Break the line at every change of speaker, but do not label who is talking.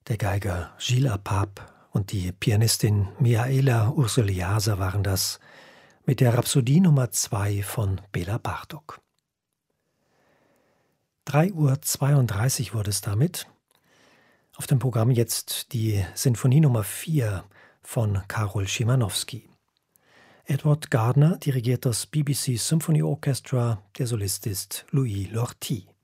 Der Geiger Gilles Apap und die Pianistin Mihaela Ursuliasa waren das mit der Rhapsodie Nummer 2 von Bela Bartók. 3:32 Uhr wurde es damit. Auf dem Programm jetzt die Sinfonie Nummer 4 von Karol Szymanowski. Edward Gardner dirigiert das BBC Symphony Orchestra, der Solist ist Louis Lortie.